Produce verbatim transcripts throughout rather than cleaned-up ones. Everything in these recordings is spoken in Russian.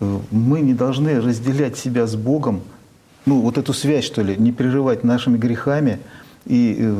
мы не должны разделять себя с Богом, ну, вот эту связь, что ли, не прерывать нашими грехами. И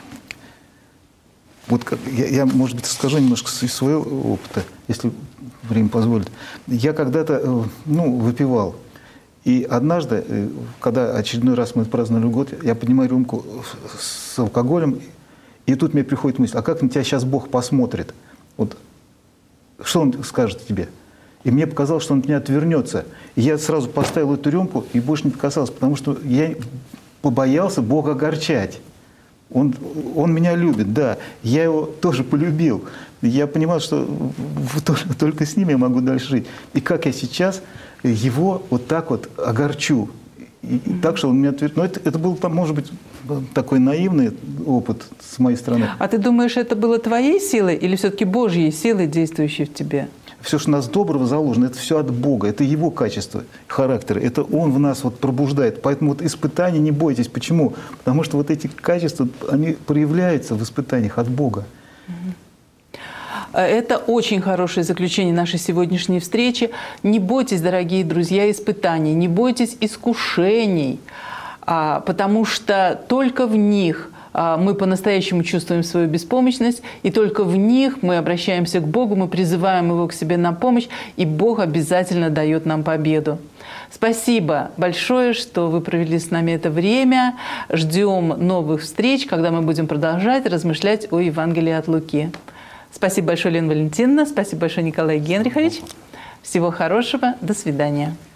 вот как, я, я, может быть, скажу немножко из своего опыта, если время позволит. Я когда-то, ну, выпивал. И однажды, когда очередной раз мы праздновали год, я поднимаю рюмку с алкоголем, и тут мне приходит мысль, а как на тебя сейчас Бог посмотрит? Вот, что Он скажет тебе? И мне показалось, что Он от меня отвернется. И я сразу поставил эту рюмку и больше не прикасался, потому что я побоялся Бога огорчать. Он, он меня любит, да. Я его тоже полюбил. Я понимал, что только, только с ним я могу дальше жить. И как я сейчас его вот так вот огорчу. И, и так, что он меня ответит. Но это, это был, там, может быть, такой наивный опыт с моей стороны. А ты думаешь, это было твоей силой или все-таки Божьей силой, действующей в тебе? Все, что у нас доброго заложено, это все от Бога, это Его качество, характер, это Он в нас вот пробуждает. Поэтому вот испытаний не бойтесь. Почему? Потому что вот эти качества, они проявляются в испытаниях от Бога. Это очень хорошее заключение нашей сегодняшней встречи. Не бойтесь, дорогие друзья, испытаний, не бойтесь искушений, потому что только в них мы по-настоящему чувствуем свою беспомощность, и только в них мы обращаемся к Богу, мы призываем Его к себе на помощь, и Бог обязательно дает нам победу. Спасибо большое, что вы провели с нами это время. Ждем новых встреч, когда мы будем продолжать размышлять о Евангелии от Луки. Спасибо большое, Лена Валентиновна. Спасибо большое, Николай Генрихович. Всего хорошего. До свидания.